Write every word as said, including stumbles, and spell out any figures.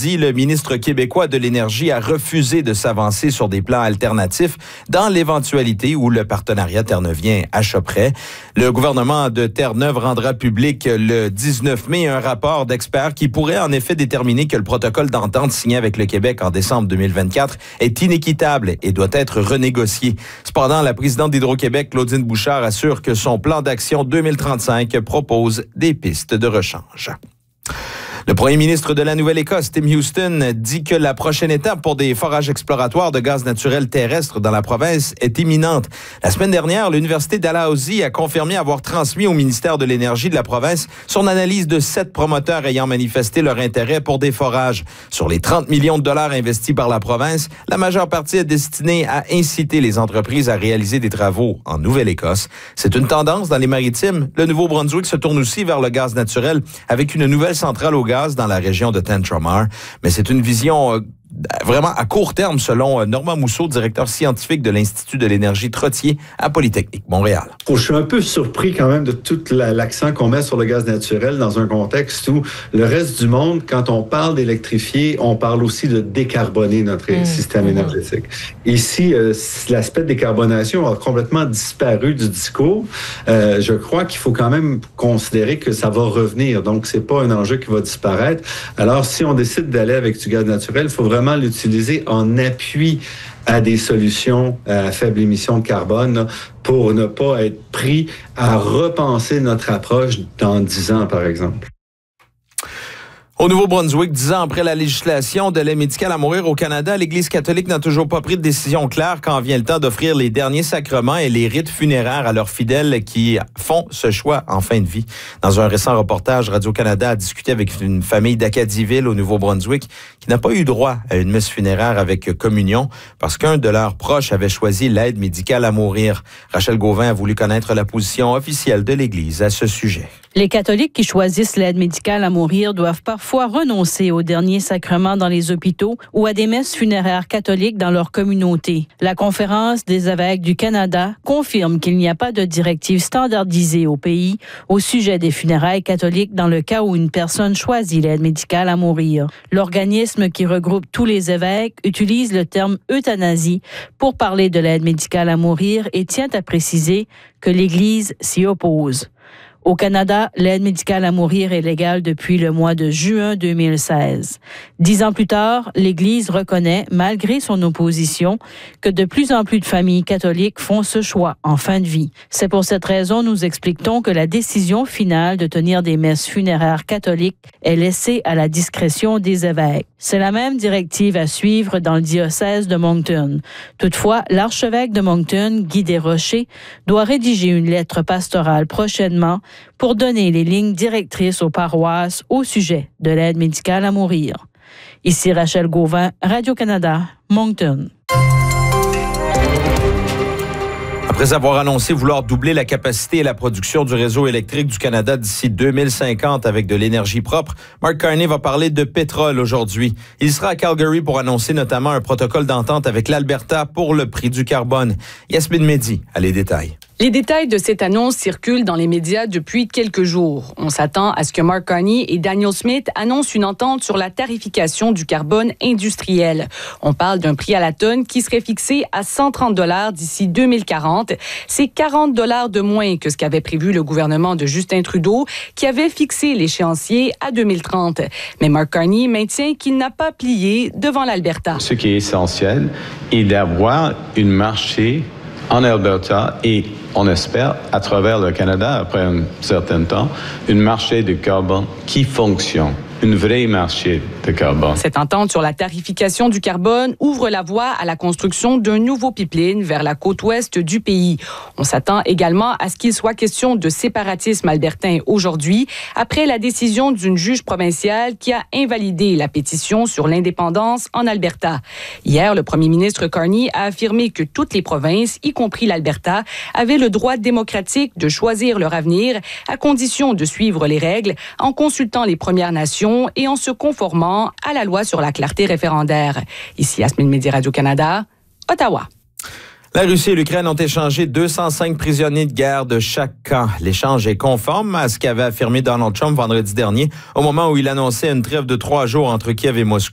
lundi, le ministre québécois de l'Énergie a refusé de s'avancer sur des plans alternatifs dans l'éventualité où le partenariat terre-neuvien achèverait. Le gouvernement de Terre-Neuve rendra public le dix-neuf mai un rapport d'experts qui pourrait en effet déterminer que le protocole d'entente signé avec le Québec en décembre deux mille vingt-quatre est inéquitable et doit être renégocié. Cependant, la présidente d'Hydro-Québec, Claudine Bouchard, assure que son plan d'action deux mille trente-cinq propose des pistes de rechange. Le premier ministre de la Nouvelle-Écosse, Tim Houston, dit que la prochaine étape pour des forages exploratoires de gaz naturel terrestre dans la province est imminente. La semaine dernière, l'Université Dalhousie a confirmé avoir transmis au ministère de l'Énergie de la province son analyse de sept promoteurs ayant manifesté leur intérêt pour des forages. Sur les trente millions de dollars investis par la province, la majeure partie est destinée à inciter les entreprises à réaliser des travaux en Nouvelle-Écosse. C'est une tendance dans les maritimes. Le Nouveau-Brunswick se tourne aussi vers le gaz naturel avec une nouvelle centrale au gaz dans la région de Tantramar. Mais c'est une vision euh, vraiment à court terme, selon euh, Normand Mousseau, directeur scientifique de l'Institut de l'énergie Trottier à Polytechnique Montréal. Je suis un peu surpris quand même de tout la, l'accent qu'on met sur le gaz naturel dans un contexte où le reste du monde, quand on parle d'électrifier, on parle aussi de décarboner notre mmh. système énergétique. Ici, euh, l'aspect de décarbonation a complètement disparu du discours. Euh, je crois qu'il faut quand même considérer que ça va revenir. Donc, c'est pas un enjeu qui va disparaître. Alors, si on décide d'aller avec du gaz naturel, il faut vraiment l'utiliser en appui à des solutions à faible émission de carbone là, pour ne pas être pris à repenser notre approche dans dix ans, par exemple. Au Nouveau-Brunswick, dix ans après la législation de l'aide médicale à mourir au Canada, l'Église catholique n'a toujours pas pris de décision claire quand vient le temps d'offrir les derniers sacrements et les rites funéraires à leurs fidèles qui font ce choix en fin de vie. Dans un récent reportage, Radio-Canada a discuté avec une famille d'Acadieville au Nouveau-Brunswick qui n'a pas eu droit à une messe funéraire avec communion parce qu'un de leurs proches avait choisi l'aide médicale à mourir. Rachel Gauvin a voulu connaître la position officielle de l'Église à ce sujet. Les catholiques qui choisissent l'aide médicale à mourir doivent parfois renoncer aux derniers sacrements dans les hôpitaux ou à des messes funéraires catholiques dans leur communauté. La Conférence des évêques du Canada confirme qu'il n'y a pas de directive standardisée au pays au sujet des funérailles catholiques dans le cas où une personne choisit l'aide médicale à mourir. L'organisme qui regroupe tous les évêques utilise le terme euthanasie pour parler de l'aide médicale à mourir et tient à préciser que l'Église s'y oppose. Au Canada, l'aide médicale à mourir est légale depuis le mois de juin deux mille seize. Dix ans plus tard, l'Église reconnaît, malgré son opposition, que de plus en plus de familles catholiques font ce choix en fin de vie. C'est pour cette raison, nous expliquons que la décision finale de tenir des messes funéraires catholiques est laissée à la discrétion des évêques. C'est la même directive à suivre dans le diocèse de Moncton. Toutefois, l'archevêque de Moncton, Guy Desrochers, doit rédiger une lettre pastorale prochainement pour donner les lignes directrices aux paroisses au sujet de l'aide médicale à mourir. Ici Rachel Gauvin, Radio-Canada, Moncton. Après avoir annoncé vouloir doubler la capacité et la production du réseau électrique du Canada d'ici deux mille cinquante avec de l'énergie propre, Mark Carney va parler de pétrole aujourd'hui. Il sera à Calgary pour annoncer notamment un protocole d'entente avec l'Alberta pour le prix du carbone. Yasmine Mehdi a les détails. Les détails de cette annonce circulent dans les médias depuis quelques jours. On s'attend à ce que Mark Carney et Daniel Smith annoncent une entente sur la tarification du carbone industriel. On parle d'un prix à la tonne qui serait fixé à cent trente dollars d'ici deux mille quarante. C'est quarante dollars de moins que ce qu'avait prévu le gouvernement de Justin Trudeau, qui avait fixé l'échéancier à deux mille trente. Mais Mark Carney maintient qu'il n'a pas plié devant l'Alberta. Ce qui est essentiel est d'avoir un marché en Alberta et on espère, à travers le Canada, après un certain temps, un marché de carbone qui fonctionne. Un vrai marché de carbone. Cette entente sur la tarification du carbone ouvre la voie à la construction d'un nouveau pipeline vers la côte ouest du pays. On s'attend également à ce qu'il soit question de séparatisme albertain aujourd'hui, après la décision d'une juge provinciale qui a invalidé la pétition sur l'indépendance en Alberta. Hier, le premier ministre Carney a affirmé que toutes les provinces, y compris l'Alberta, avaient le droit démocratique de choisir leur avenir à condition de suivre les règles en consultant les Premières Nations et en se conformant à la loi sur la clarté référendaire. Ici, Yasmine Mehdi, Radio-Canada, Ottawa. La Russie et l'Ukraine ont échangé deux cent cinq prisonniers de guerre de chaque camp. L'échange est conforme à ce qu'avait affirmé Donald Trump vendredi dernier, au moment où il annonçait une trêve de trois jours entre Kiev et Moscou.